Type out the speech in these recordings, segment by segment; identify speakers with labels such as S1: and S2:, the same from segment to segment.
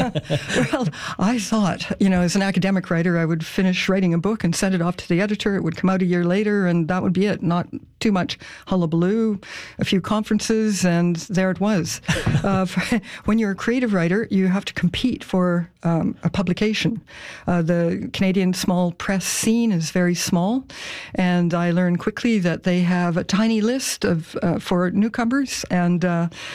S1: Well, I thought, as an academic writer, I would finish writing a book and send it off to the editor. It would come out a year later, and that would be it. Not too much hullabaloo, a few conferences, and there it was. When you're a creative writer, you have to compete for a publication. The Canadian small press scene is very small, and I learned quickly that they have a tiny list of for newcomers, and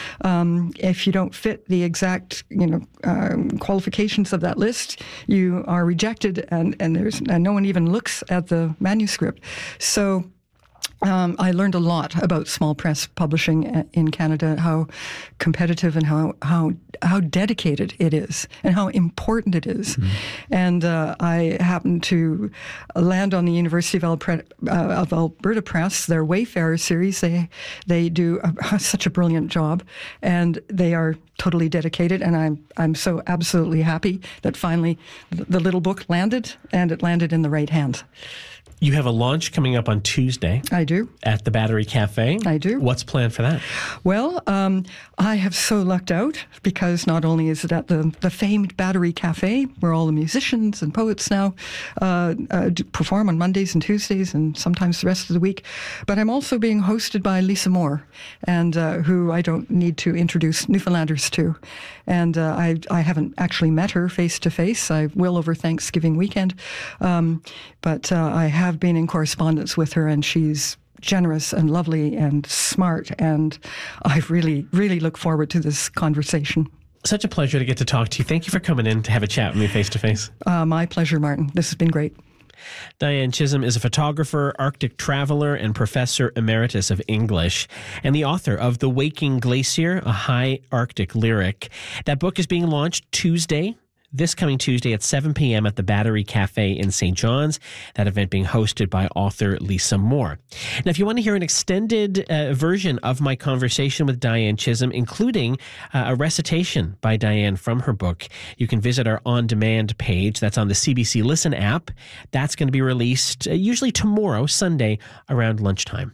S1: if you don't fit the exact qualifications of that list, you are rejected, and no one even looks at the manuscript. So I learned a lot about small press publishing in Canada, how competitive and how dedicated it is, and how important it is. Mm-hmm. And I happened to land on the University of Alberta Press, their Wayfarer series. They do such a brilliant job, and they are totally dedicated. And I'm so absolutely happy that finally the little book landed, and it landed in the right hands.
S2: You have a launch coming up on Tuesday.
S1: I do.
S2: At the Battery Cafe.
S1: I do.
S2: What's planned for that?
S1: Well, I have so lucked out because not only is it at the famed Battery Cafe, where all the musicians and poets now perform on Mondays and Tuesdays and sometimes the rest of the week, but I'm also being hosted by Lisa Moore, and who I don't need to introduce Newfoundlanders to. And I haven't actually met her face to face. I will over Thanksgiving weekend. But I have been in correspondence with her, and she's generous and lovely and smart. And I really, really look forward to this conversation.
S2: Such a pleasure to get to talk to you. Thank you for coming in to have a chat with me face to face.
S1: My pleasure, Martin. This has been great.
S2: Diane Chisholm is a photographer, Arctic traveler, and professor emeritus of English, and the author of The Waking Glacier, a high Arctic lyric. That book is being launched this coming Tuesday at 7 p.m. at the Battery Cafe in St. John's. That event being hosted by author Lisa Moore. Now, if you want to hear an extended version of my conversation with Diane Chisholm, including a recitation by Diane from her book, you can visit our on-demand page. That's on the CBC Listen app. That's going to be released usually tomorrow, Sunday, around lunchtime.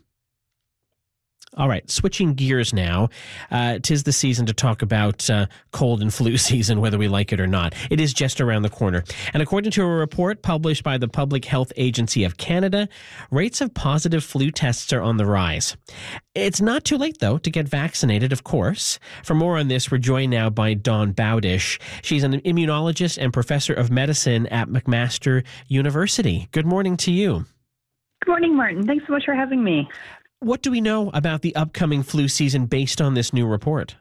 S2: All right, switching gears now. 'Tis the season to talk about cold and flu season, whether we like it or not. It is just around the corner. And according to a report published by the Public Health Agency of Canada, rates of positive flu tests are on the rise. It's not too late, though, to get vaccinated, of course. For more on this, we're joined now by Dawn Bowdish. She's an immunologist and professor of medicine at McMaster University. Good morning to you.
S3: Good morning, Martin. Thanks so much for having me.
S2: What do we know about the upcoming flu season based on this new report?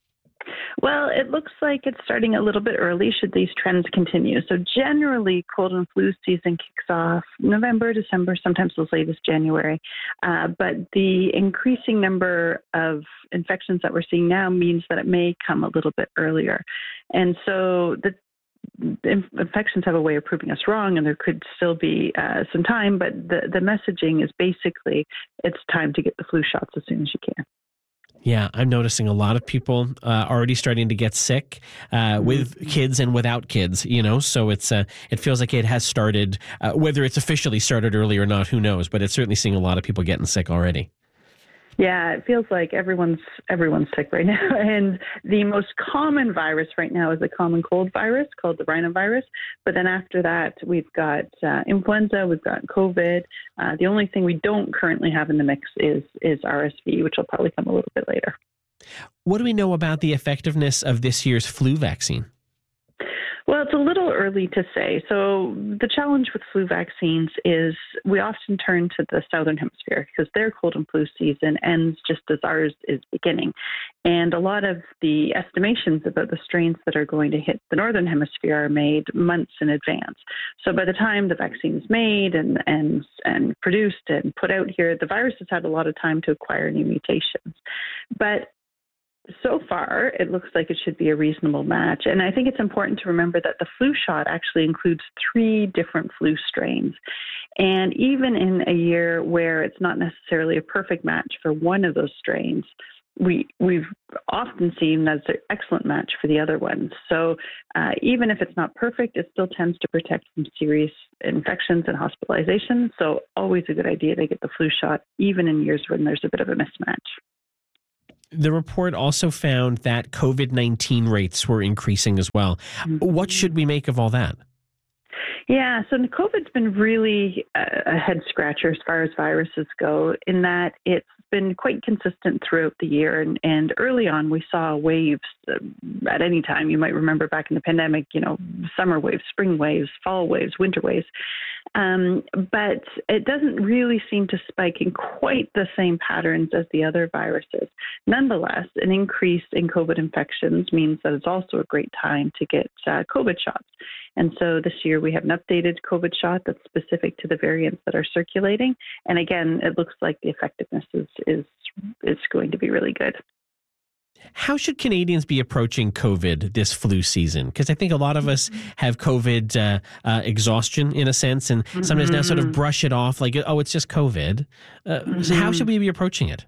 S3: Well, it looks like it's starting a little bit early should these trends continue. So generally, cold and flu season kicks off November, December, sometimes as late as January. But the increasing number of infections that we're seeing now means that it may come a little bit earlier. And so the infections have a way of proving us wrong, and there could still be some time, but the messaging is basically it's time to get the flu shots as soon as you can.
S2: Yeah, I'm noticing a lot of people already starting to get sick with kids and without kids, so it feels like it has started, whether it's officially started early or not, who knows, but it's certainly seeing a lot of people getting sick already.
S3: Yeah, it feels like everyone's sick right now. And the most common virus right now is a common cold virus called the rhinovirus. But then after that, we've got influenza, we've got COVID. The only thing we don't currently have in the mix is RSV, which will probably come a little bit later.
S2: What do we know about the effectiveness of this year's flu vaccine?
S3: Well, it's a little early to say. So the challenge with flu vaccines is we often turn to the Southern Hemisphere because their cold and flu season ends just as ours is beginning. And a lot of the estimations about the strains that are going to hit the Northern Hemisphere are made months in advance. So by the time the vaccine is made and produced and put out here, the virus has had a lot of time to acquire new mutations. But so far, it looks like it should be a reasonable match. And I think it's important to remember that the flu shot actually includes 3 different flu strains. And even in a year where it's not necessarily a perfect match for one of those strains, we've often seen that's an excellent match for the other ones. So even if it's not perfect, it still tends to protect from serious infections and hospitalization. So always a good idea to get the flu shot, even in years when there's a bit of a mismatch.
S2: The report also found that COVID-19 rates were increasing as well. What should we make of all that?
S3: Yeah, so COVID's been really a head scratcher as far as viruses go, in that it's been quite consistent throughout the year. And early on, we saw waves at any time. You might remember back in the pandemic, summer waves, spring waves, fall waves, winter waves. But it doesn't really seem to spike in quite the same patterns as the other viruses. Nonetheless, an increase in COVID infections means that it's also a great time to get COVID shots. And so this year we have an updated COVID shot that's specific to the variants that are circulating. And again, it looks like the effectiveness is going to be really good.
S2: How should Canadians be approaching COVID this flu season? Because I think a lot of us have COVID exhaustion in a sense, and sometimes now sort of brush it off like, oh, it's just COVID. So how should we be approaching it?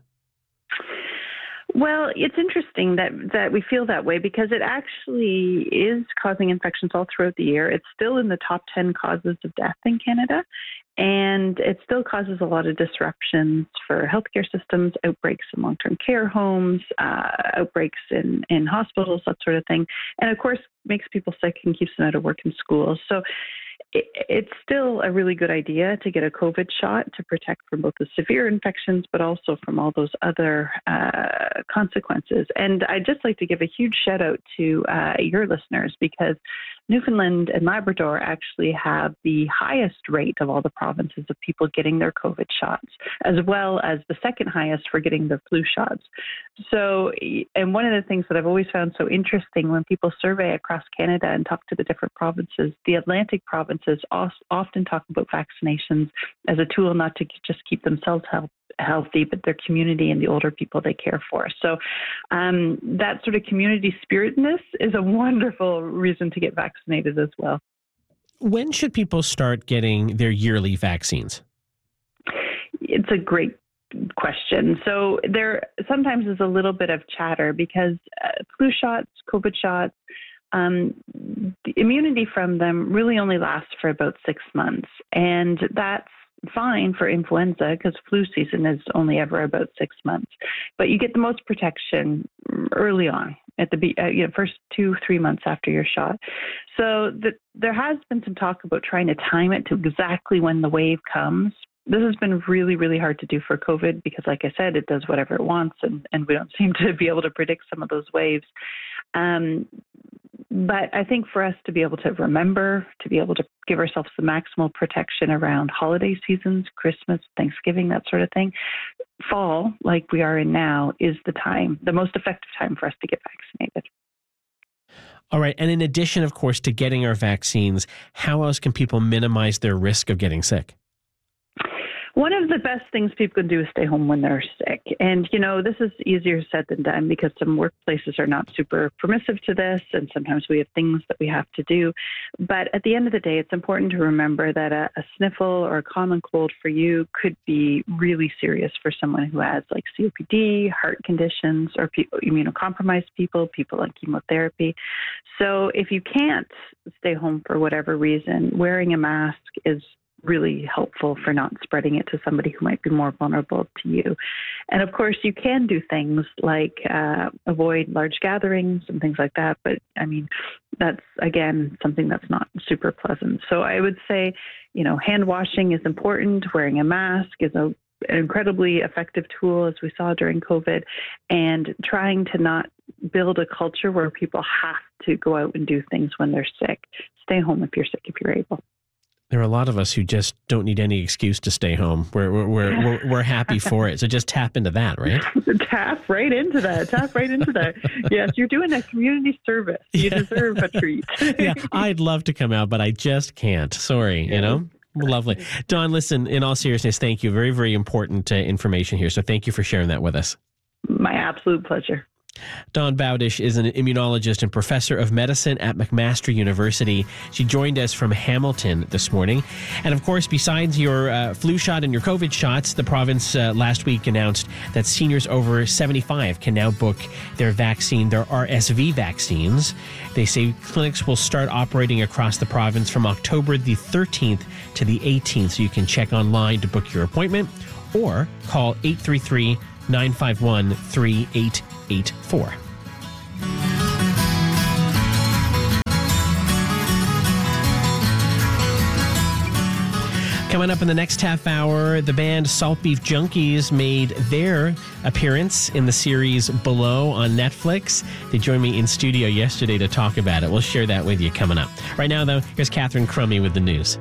S3: Well, it's interesting that we feel that way because it actually is causing infections all throughout the year. It's still in the top 10 causes of death in Canada, and it still causes a lot of disruptions for healthcare systems, outbreaks in long-term care homes, outbreaks in hospitals, that sort of thing. And of course, makes people sick and keeps them out of work and school. So it's still a really good idea to get a COVID shot to protect from both the severe infections, but also from all those other consequences. And I'd just like to give a huge shout out to your listeners, because Newfoundland and Labrador actually have the highest rate of all the provinces of people getting their COVID shots, as well as the second highest for getting their flu shots. So, and one of the things that I've always found so interesting when people survey across Canada and talk to the different provinces, the Atlantic provinces often talk about vaccinations as a tool not to just keep themselves healthy, but their community and the older people they care for. So that sort of community spiritedness is a wonderful reason to get vaccinated as well.
S2: When should people start getting their yearly vaccines?
S3: It's a great question. So there sometimes is a little bit of chatter because flu shots, COVID shots, the immunity from them really only lasts for about 6 months. And that's fine for influenza because flu season is only ever about 6 months. But you get the most protection early on at the first 2-3 months after your shot. So there has been some talk about trying to time it to exactly when the wave comes. This has been really, really hard to do for COVID because, like I said, it does whatever it wants, and we don't seem to be able to predict some of those waves. But I think for us to be able to remember, to be able to give ourselves the maximal protection around holiday seasons, Christmas, Thanksgiving, that sort of thing, fall, like we are in now, is the most effective time for us to get vaccinated.
S2: All right. And in addition, of course, to getting our vaccines, how else can people minimize their risk of getting sick?
S3: One of the best things people can do is stay home when they're sick. And, this is easier said than done because some workplaces are not super permissive to this. And sometimes we have things that we have to do. But at the end of the day, it's important to remember that a sniffle or a common cold for you could be really serious for someone who has like COPD, heart conditions, or immunocompromised people on chemotherapy. So if you can't stay home for whatever reason, wearing a mask is really helpful for not spreading it to somebody who might be more vulnerable to you. And of course, you can do things like avoid large gatherings and things like that. But I mean, that's, again, something that's not super pleasant. So I would say, hand washing is important. Wearing a mask is an incredibly effective tool, as we saw during COVID, and trying to not build a culture where people have to go out and do things when they're sick. Stay home if you're sick, if you're able.
S2: There are a lot of us who just don't need any excuse to stay home. We're happy for it. So just tap into that, right?
S3: Tap right into that. Yes, you're doing a community service. You deserve a treat.
S2: Yeah, I'd love to come out, but I just can't. Sorry, Lovely. Dawn, listen, in all seriousness, thank you. Very, very important information here. So thank you for sharing that with us.
S3: My absolute pleasure.
S2: Dawn Bowdish is an immunologist and professor of medicine at McMaster University. She joined us from Hamilton this morning. And of course, besides your flu shot and your COVID shots, the province last week announced that seniors over 75 can now book their RSV vaccines. They say clinics will start operating across the province from October the 13th to the 18th. So you can check online to book your appointment or call 833 951-3884. Coming up in the next half hour, the band Salt Beef Junkies made their appearance in the series Below on Netflix. They joined me in studio yesterday to talk about it. We'll share that with you coming up. Right now, though, here's Catherine Crummy with the news.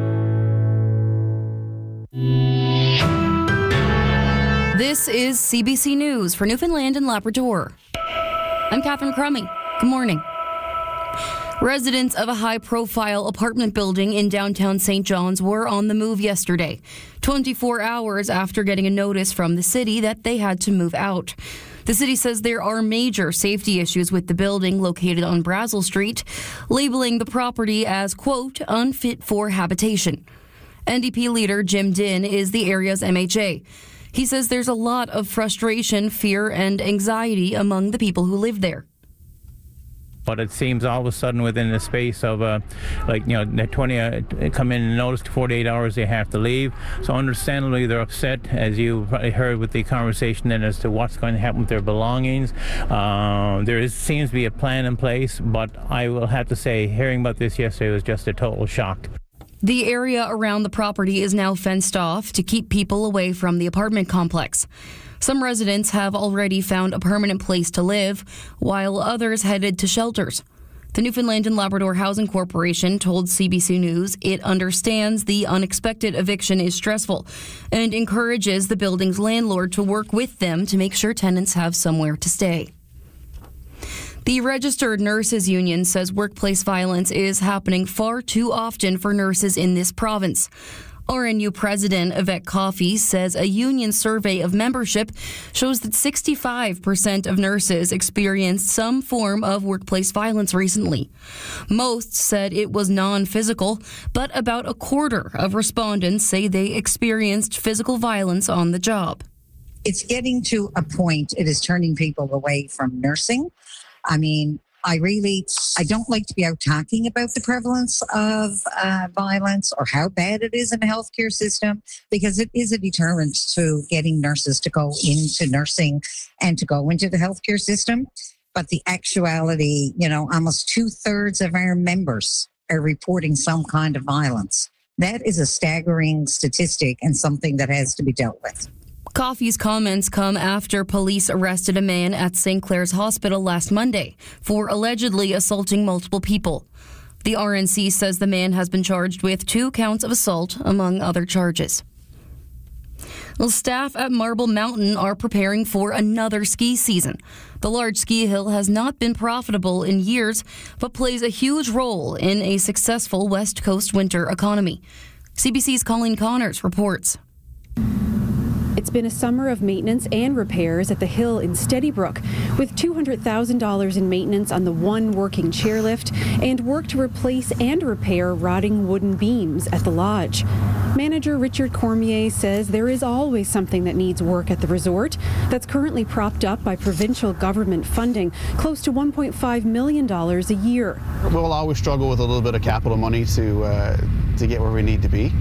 S4: This is CBC News for Newfoundland and Labrador. I'm Catherine Crummy. Good morning. Residents of a high-profile apartment building in downtown St. John's were on the move yesterday, 24 hours after getting a notice from the city that they had to move out. The city says there are major safety issues with the building located on Brazel Street, labeling the property as, quote, unfit for habitation. NDP leader Jim Dinn is the area's MHA. He says there's a lot of frustration, fear, and anxiety among the people who live there.
S5: But it seems all of a sudden within the space of, the 20 come in and notice 48 hours they have to leave. So understandably they're upset, as you probably heard with the conversation then, as to what's going to happen with their belongings. Seems to be a plan in place, but I will have to say, hearing about this yesterday was just a total shock.
S4: The area around the property is now fenced off to keep people away from the apartment complex. Some residents have already found a permanent place to live, while others headed to shelters. The Newfoundland and Labrador Housing Corporation told CBC News it understands the unexpected eviction is stressful and encourages the building's landlord to work with them to make sure tenants have somewhere to stay. The Registered Nurses Union says workplace violence is happening far too often for nurses in this province. RNU President Yvette Coffey says a union survey of membership shows that 65% of nurses experienced some form of workplace violence recently. Most said it was non-physical, but about a quarter of respondents say they experienced physical violence on the job.
S6: It's getting to a point, it is turning people away from nursing. I mean, I don't like to be out talking about the prevalence of violence or how bad it is in the healthcare system, because it is a deterrent to getting nurses to go into nursing and to go into the healthcare system. But the actuality, almost 2/3 of our members are reporting some kind of violence. That is a staggering statistic and something that has to be dealt with.
S4: Coffey's comments come after police arrested a man at St. Clair's Hospital last Monday for allegedly assaulting multiple people. The RNC says the man has been charged with 2 counts of assault, among other charges. Well, staff at Marble Mountain are preparing for another ski season. The large ski hill has not been profitable in years, but plays a huge role in a successful West Coast winter economy. CBC's Colleen Connors reports.
S7: It's been a summer of maintenance and repairs at the hill in Steadybrook, with $200,000 in maintenance on the one working chairlift and work to replace and repair rotting wooden beams at the lodge. Manager Richard Cormier says there is always something that needs work at the resort that's currently propped up by provincial government funding, close to $1.5 million a year.
S8: We'll always struggle with a little bit of capital money to get where we need to be.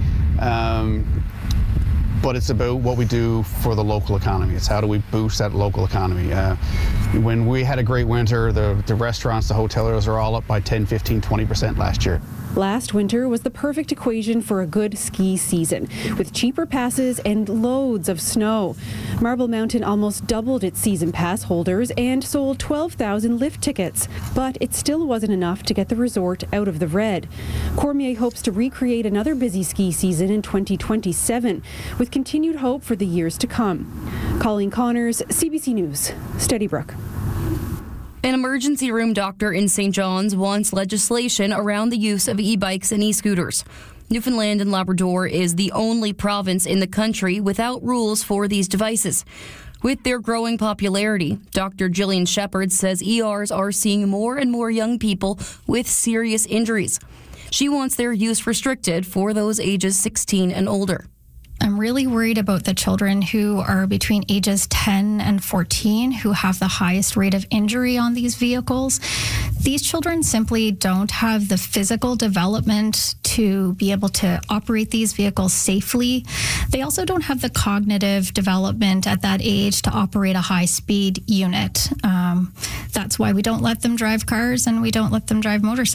S8: But it's about what we do for the local economy. It's how do we boost that local economy. When we had a great winter, the restaurants, the hoteliers are all up by 10, 15, 20% last year.
S7: Last winter was the perfect equation for a good ski season, with cheaper passes and loads of snow. Marble Mountain almost doubled its season pass holders and sold 12,000 lift tickets, but it still wasn't enough to get the resort out of the red. Cormier hopes to recreate another busy ski season in 2027, with continued hope for the years to come. Colleen Connors, CBC News, Steadybrook.
S4: An emergency room doctor in St. John's wants legislation around the use of e-bikes and e-scooters. Newfoundland and Labrador is the only province in the country without rules for these devices. With their growing popularity, Dr. Gillian Shepherd says ERs are seeing more and more young people with serious injuries. She wants their use restricted for those ages 16 and older.
S9: I'm really worried about the children who are between ages 10 and 14 who have the highest rate of injury on these vehicles. These children simply don't have the physical development to be able to operate these vehicles safely. They also don't have the cognitive development at that age to operate a high-speed unit. That's why we don't let them drive cars and we don't let them drive motorcycles.